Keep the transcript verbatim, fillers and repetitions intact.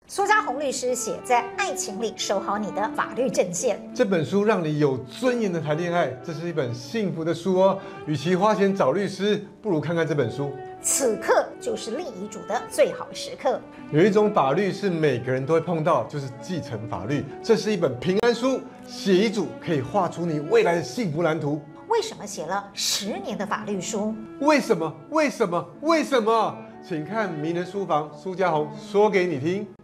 苏家红律师写，在爱情里守好你的法律阵线。 这本书让你有尊严的谈恋爱，这是一本幸福的书哦。与其花钱找律师，不如看看这本书。 此刻就是立遗嘱的最好时刻。 有一种法律是每个人都会碰到，就是继承法律。这是一本平安书，写遗嘱可以画出你未来的幸福蓝图。 为什么写了十年的法律书？ 为什么？为什么？为什么？请看名人书房，苏家红说给你听。